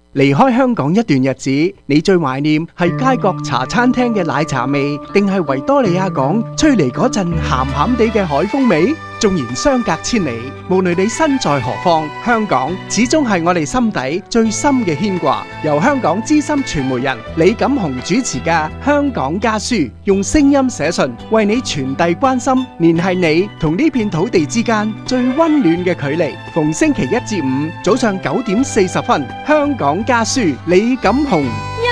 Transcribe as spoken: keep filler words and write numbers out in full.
離開香港一段日子，你最懷念係街角茶餐廳嘅奶茶味，定係維多利亞港吹嚟嗰陣鹹鹹地嘅海風味？縱然相隔千里，無論你身在何方，香港始終係我哋心底最深嘅牽掛。由香港資深傳媒人李錦雄主持嘅《香港家書》，用聲音寫信，為你傳遞關心，聯繫你同呢片土地之間最溫暖嘅距離。逢星期一至五早上九點四十分，《香港家書》李錦雄。